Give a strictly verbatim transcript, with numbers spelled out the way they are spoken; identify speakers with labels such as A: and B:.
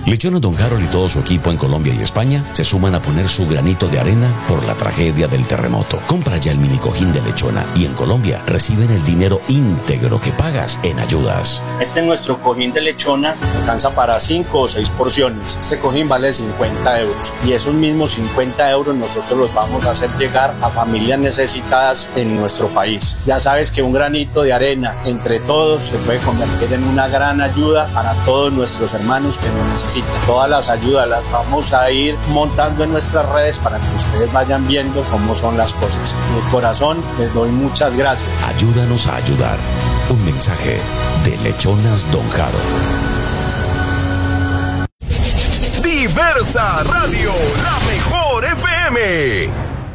A: Lechonas Don Harold y todo su equipo en Colombia y España se suman a poner su granito de arena por la tragedia del terremoto. Compra ya el mini cojín de lechona y en Colombia reciben el dinero íntegro que pagas en ayudas.
B: Este es nuestro cojín de lechona, alcanza para cinco o seis porciones. Este cojín vale cincuenta euros y esos mismos cincuenta euros nosotros los vamos a hacer llegar a familias necesitadas en nuestro país. Ya sabes que un granito de arena entre todos se puede convertir en una gran ayuda para todos nuestros hermanos que nos necesitan. Todas las ayudas las vamos a ir montando en nuestras redes para que ustedes vayan viendo cómo son las cosas. De corazón les doy muchas gracias.
A: Ayúdanos a ayudar. Un mensaje de Lechonas Don Harold.
C: Diversa Radio, la mejor F M.